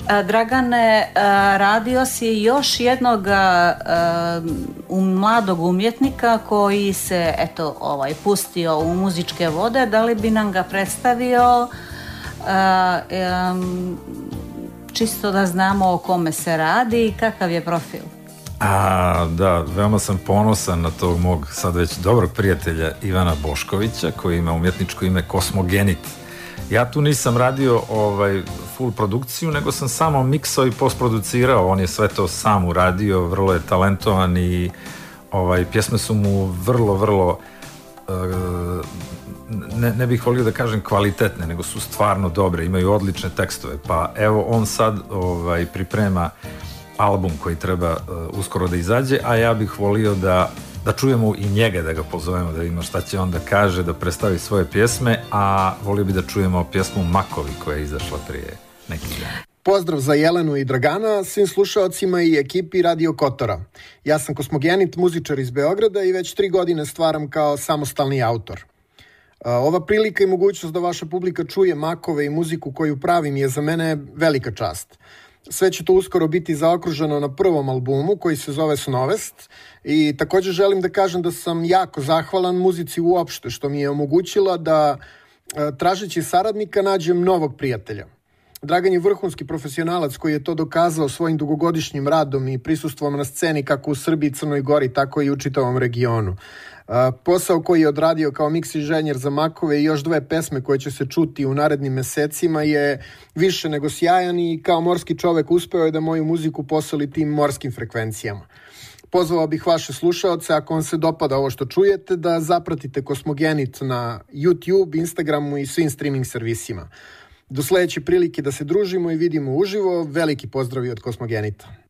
Dragane, radio si još jednog mladog umjetnika koji se pustio u muzičke vode. Da li bi nam ga predstavio, čisto da znamo o kome se radi i kakav je profil? Da, veoma sam ponosan na tog mog sad već dobrog prijatelja Ivana Boškovića, koji ima umjetničko ime Kosmogenit. Ja tu nisam radio full produkciju, nego sam samo miksao i postproducirao. On je sve to sam uradio, vrlo je talentovan i pjesme su mu vrlo ne bih volio da kažem kvalitetne, nego su stvarno dobre, imaju odlične tekstove. Pa evo, on sad priprema album koji treba uskoro da izađe, a ja bih volio da čujemo i njega, da ga pozovemo, da vidimo šta će on da kaže, da predstavi svoje pjesme, a volio bi da čujemo pjesmu Makovi koja je izašla prije neki dan. Pozdrav za Jelenu i Dragana, svim slušaocima i ekipi Radio Kotora. Ja sam Kosmogenit, muzičar iz Beograda i već 3 godine stvaram kao samostalni autor. Ova prilika i mogućnost da vaša publika čuje Makove i muziku koju pravim je za mene velika čast. Sve će to uskoro biti zaokruženo na prvom albumu koji se zove Snovest i također želim da kažem da sam jako zahvalan muzici uopšte što mi je omogućila da tražeći saradnika nađem novog prijatelja. Dragan je vrhunski profesionalac koji je to dokazao svojim dugogodišnjim radom i prisustvom na sceni kako u Srbiji, Crnoj Gori, tako i u čitavom regionu. Posao koji je odradio kao miks inženjer za Makove i još 2 pesme koje će se čuti u narednim mesecima je više nego sjajan i kao morski čovek uspeo je da moju muziku posoli tim morskim frekvencijama. Pozvao bih vaše slušaoce, ako vam se dopada ovo što čujete, da zapratite Kosmogenit na YouTube, Instagramu i svim streaming servisima. Do sledeće prilike da se družimo i vidimo uživo, veliki pozdravi od Kosmogenita.